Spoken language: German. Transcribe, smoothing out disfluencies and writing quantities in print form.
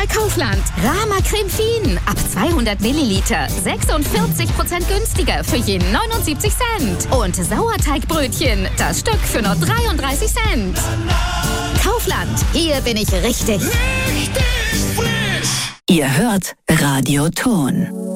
bei Kaufland. Rama Creme Fien ab 200 Milliliter. 46% günstiger für je 79 Cent. Und Sauerteigbrötchen, das Stück für nur 33 Cent. Kaufland, hier bin ich richtig. Ihr hört Radio Ton.